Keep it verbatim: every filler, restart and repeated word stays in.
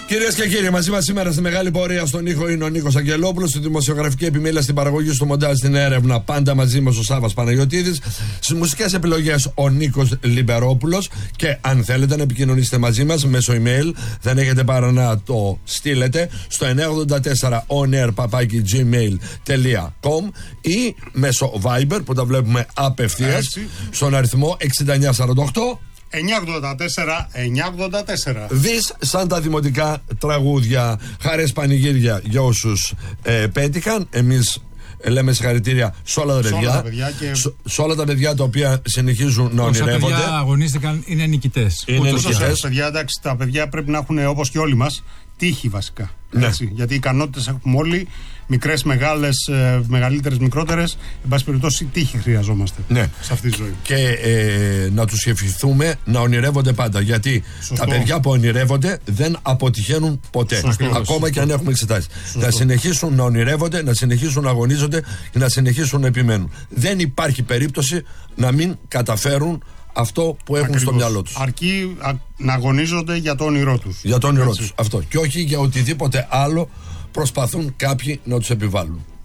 Κυρίες και κύριοι, μαζί μας σήμερα στη μεγάλη πορεία στον ήχο είναι ο Νίκος Αγγελόπουλος, στη δημοσιογραφική επιμέλεια, στην παραγωγή, στο μοντάζ, στην έρευνα. Πάντα μαζί μας ο Σάββας Παναγιωτίδης. Στις μουσικές επιλογές ο Νίκος Λιμπερόπουλος. Και αν θέλετε να επικοινωνήσετε μαζί μας μέσω email, δεν έχετε παρά να το στείλετε στο εννιά ογδόντα τέσσερα onair παπάκι gmail τελεία com ή μέσω Viber που τα βλέπουμε απευθείας στον αριθμό εξήντα εννιά σαράντα οκτώ εννιά ογδόντα τέσσερα εννιά ογδόντα τέσσερα. Δις σαν τα δημοτικά τραγούδια. Χαρές πανηγύρια για όσους ε, πέτυχαν. Εμείς ε, λέμε συγχαρητήρια σε όλα τα παιδιά. Σε όλα τα παιδιά, και... σε, σε όλα τα παιδιά τα οποία συνεχίζουν να ονειρεύονται. Όσα παιδιά αγωνίστηκαν είναι νικητές. Είναι νικητές. Παιδιά, εντάξει, τα παιδιά πρέπει να έχουν, όπως και όλοι μας, τύχη βασικά. Ναι. Έτσι, γιατί οι ικανότητες έχουμε όλοι, μικρές, μεγάλες, ε, μεγαλύτερες, μικρότερες. Εν πάση περιπτώσει, τύχη χρειαζόμαστε, ναι, σε αυτή τη ζωή. Και ε, να τους ευχηθούμε να ονειρεύονται πάντα. Γιατί σωστό. Τα παιδιά που ονειρεύονται δεν αποτυχαίνουν ποτέ. Σωστό. Ακόμα σωστό. Και αν έχουμε εξετάσει. Να συνεχίσουν να ονειρεύονται, να συνεχίσουν να αγωνίζονται και να συνεχίσουν να επιμένουν. Δεν υπάρχει περίπτωση να μην καταφέρουν αυτό που έχουν ακριβώς στο μυαλό τους. Αρκεί α, να αγωνίζονται για το όνειρό τους. Για το όνειρό τους. Αυτό. Και όχι για οτιδήποτε άλλο προσπαθούν κάποιοι να τους επιβάλλουν.